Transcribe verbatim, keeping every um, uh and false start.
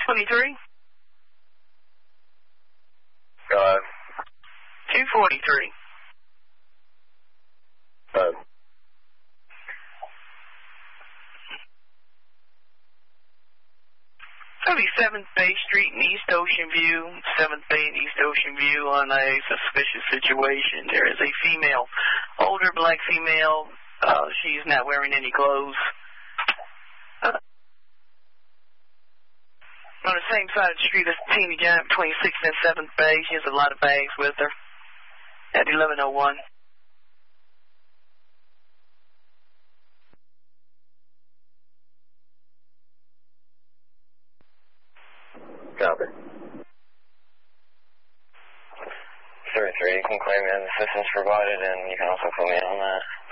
twenty-three? Go ahead. two forty-three. Go ahead. That'll be seventh Bay Street in East Ocean View, seventh Bay in East Ocean View on a suspicious situation. There is a female, older black female. Uh, she's not wearing any clothes. Uh, on the same side of the street as the teeny giant between sixth and seventh Bay. She has a lot of bags with her at eleven oh one. Copy. thirty-three, you can claim as assistance provided, and you can also put me on that.